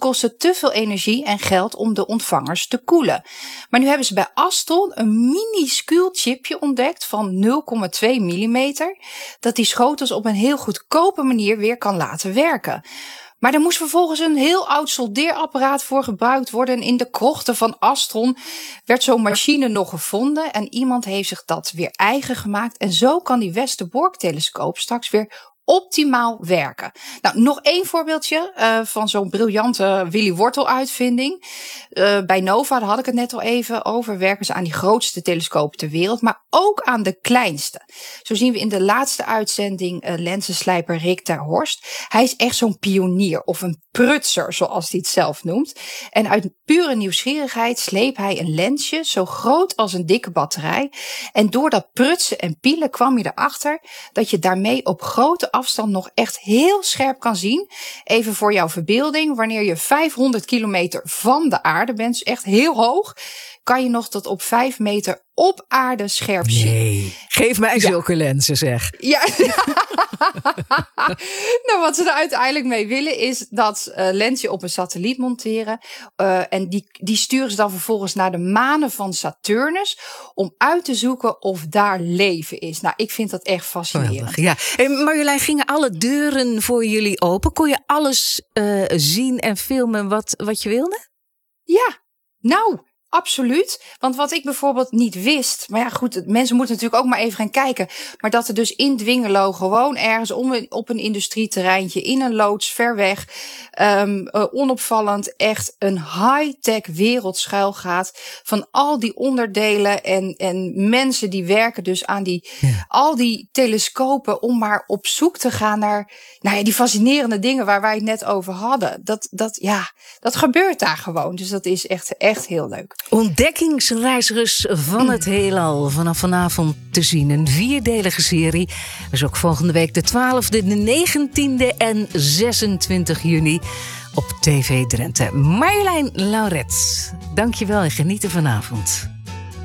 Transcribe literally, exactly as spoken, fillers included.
het kostte te veel energie en geld om de ontvangers te koelen. Maar nu hebben ze bij Astron een minuscuul chipje ontdekt van nul komma twee millimeter, dat die schotels op een heel goedkope manier weer kan laten werken. Maar er moest vervolgens een heel oud soldeerapparaat voor gebruikt worden. En in de krochten van Astron werd zo'n machine nog gevonden. En iemand heeft zich dat weer eigen gemaakt. En zo kan die Westerbork-telescoop straks weer optimaal werken. Nou, nog één voorbeeldje uh, van zo'n briljante Willy Wortel-uitvinding. Uh, bij NOVA, daar had ik het net al even over, werken ze aan die grootste telescopen ter wereld, maar ook aan de kleinste. Zo zien we in de laatste uitzending uh, lensenslijper Rick ter Horst. Hij is echt zo'n pionier of een prutser, zoals hij het zelf noemt. En uit pure nieuwsgierigheid sleep hij een lensje zo groot als een dikke batterij. En door dat prutsen en pielen kwam hij erachter dat je daarmee op grote afstand nog echt heel scherp kan zien. Even voor jouw verbeelding, wanneer je vijfhonderd kilometer van de aarde bent, dus echt heel hoog, kan je nog tot op vijf meter op aarde scherp zien. Nee, geef mij ja. zulke lenzen, zeg. Ja. Nou, wat ze er uiteindelijk mee willen is dat uh, lensje op een satelliet monteren. Uh, en die, die sturen ze dan vervolgens naar de manen van Saturnus om uit te zoeken of daar leven is. Nou, ik vind dat echt fascinerend. Ja. Hey, Marjolein, gingen alle deuren voor jullie open? Kon je alles uh, zien en filmen wat, wat je wilde? Ja, nou... absoluut. Want wat ik bijvoorbeeld niet wist, maar ja goed, mensen moeten natuurlijk ook maar even gaan kijken, maar dat er dus in Dwingelo gewoon ergens om een, op een industrieterreintje in een loods ver weg, um, uh, onopvallend echt een high-tech wereld schuil gaat van al die onderdelen en, en mensen die werken dus aan die, ja. al die telescopen om maar op zoek te gaan naar, nou ja, die fascinerende dingen waar wij het net over hadden. Dat, dat, ja, dat gebeurt daar gewoon. Dus dat is echt, echt heel leuk. Ontdekkingsreizigers van het heelal, vanaf vanavond te zien. Een vierdelige serie. Dus ook volgende week de twaalfde, de negentiende en zesentwintig juni op T V Drenthe. Marjolein Lauret, dank je wel en geniet er vanavond.